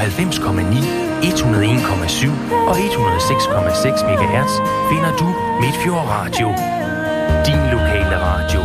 101,7 og 106,6 MHz finder du Midtfjord Radio. Din lokale radio.